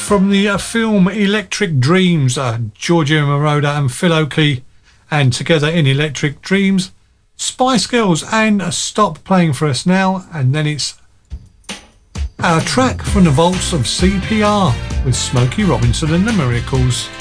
from the film Electric Dreams, Giorgio Moroder and Phil Oakey, and Together in Electric Dreams, Spice Girls and Stop Playing For Us Now, and then it's our track from the vaults of CPR with Smokey Robinson and the Miracles.